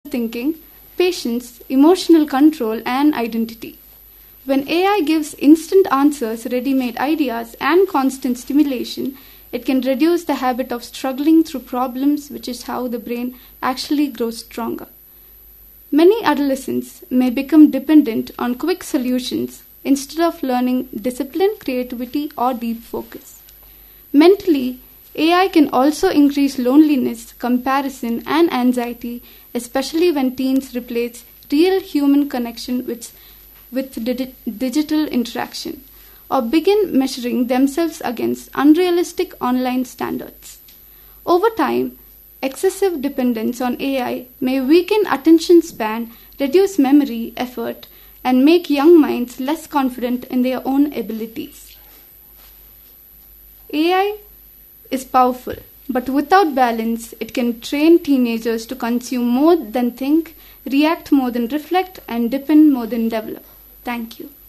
thinking, patience, emotional control, and identity. When AI gives instant answers, ready-made ideas, and constant stimulation, it can reduce the habit of struggling through problems, which is how the brain actually grows stronger. Many adolescents may become dependent on quick solutions instead of learning discipline, creativity, or deep focus. Mentally, AI can also increase loneliness, comparison, and anxiety, especially when teens replace real human connection with digital interaction, or begin measuring themselves against unrealistic online standards. Over time, excessive dependence on AI may weaken attention span, reduce memory, effort, and make young minds less confident in their own abilities. AI is powerful, but without balance, it can train teenagers to consume more than think, react more than reflect, and depend more than develop. Thank you.